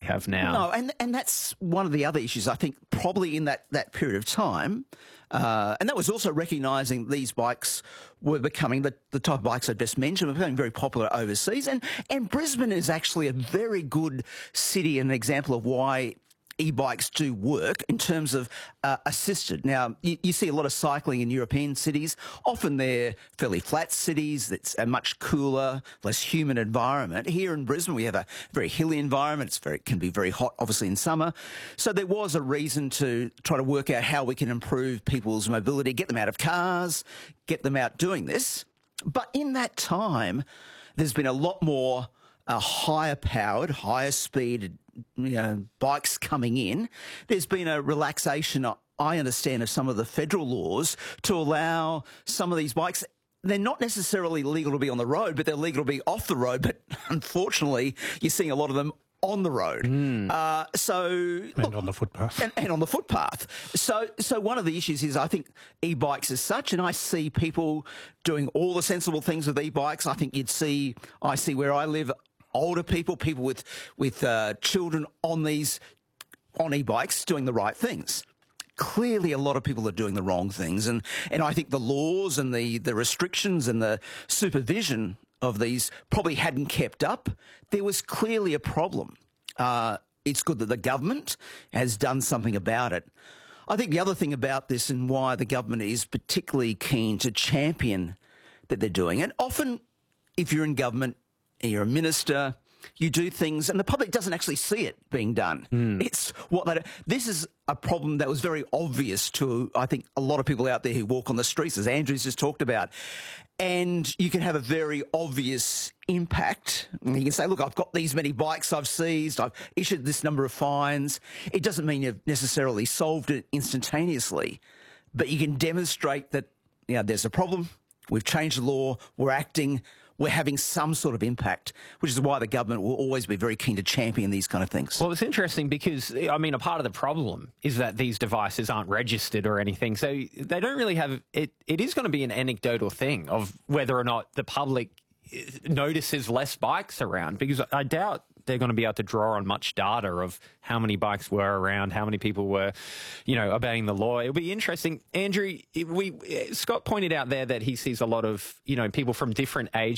have now. No, and that's one of the other issues, I think, probably in that period of time. And that was also recognising these bikes were becoming the type of bikes I just mentioned, were becoming very popular overseas. And Brisbane is actually a very good city and an example of why e-bikes do work in terms of assisted. Now, you see a lot of cycling in European cities. Often they're fairly flat cities. It's a much cooler, less humid environment. Here in Brisbane, we have a very hilly environment. It can be very hot, obviously, in summer. So there was a reason to try to work out how we can improve people's mobility, get them out of cars, get them out doing this. But in that time, there's been a lot more higher powered, higher speed bikes coming in. There's been a relaxation, I understand, of some of the federal laws to allow some of these bikes. They're not necessarily legal to be on the road, but they're legal to be off the road. But unfortunately, you're seeing a lot of them on the road. And on the footpath. And on the footpath. So one of the issues is, I think, e-bikes as such, and I see people doing all the sensible things with e-bikes. I think I see where I live, older people with children on e-bikes doing the right things. Clearly, a lot of people are doing the wrong things, and I think the laws and the restrictions and the supervision of these probably hadn't kept up. There was clearly a problem. It's good that the government has done something about it. I think the other thing about this and why the government is particularly keen to champion that they're doing, and often if you're in government, you're a minister, you do things, and the public doesn't actually see it being done. It's what they do. This is a problem that was very obvious to, I think, a lot of people out there who walk on the streets, as Andrew's just talked about. And you can have a very obvious impact. You can say, look, I've got these many bikes I've seized, I've issued this number of fines. It doesn't mean you've necessarily solved it instantaneously, but you can demonstrate that there's a problem, we've changed the law, we're acting, we're having some sort of impact, which is why the government will always be very keen to champion these kind of things. Well, it's interesting because, I mean, a part of the problem is that these devices aren't registered or anything. So they don't really have it. It is going to be an anecdotal thing of whether or not the public notices less bikes around, because I doubt they're going to be able to draw on much data of how many bikes were around, how many people were, obeying the law. It'll be interesting. Andrew, Scott pointed out there that he sees a lot of, people from different age